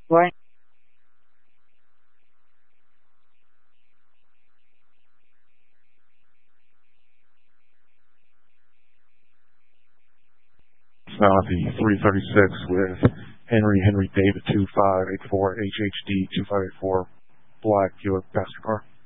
Right. It's now at the 336 with Henry David 2584 HHD 2584 black Buick passenger car.